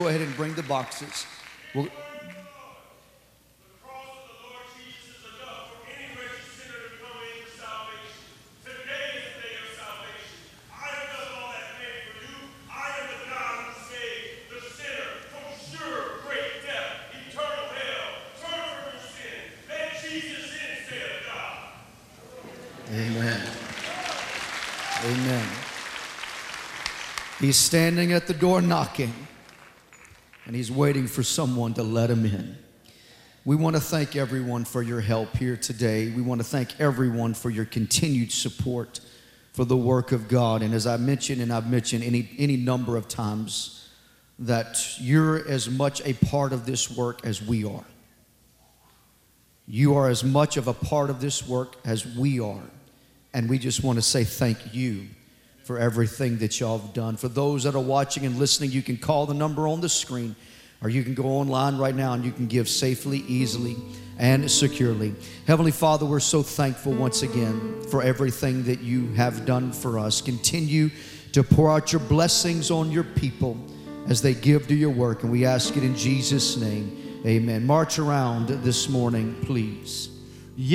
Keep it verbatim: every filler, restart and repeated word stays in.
Go ahead and bring the boxes. We'll, Amen. Amen. He's standing at the door knocking, and he's waiting for someone to let him in. We want to thank everyone for your help here today. We want to thank everyone for your continued support for the work of God. And as I mentioned, and I've mentioned any, any number of times, that you're as much a part of this work as we are. You are as much of a part of this work as we are. And we just want to say thank you for everything that y'all have done. For those that are watching and listening, you can call the number on the screen, or you can go online right now and you can give safely, easily, and securely. Heavenly Father, we're so thankful once again for everything that you have done for us. Continue to pour out your blessings on your people as they give to your work. And we ask it in Jesus' name. Amen. March around this morning, please.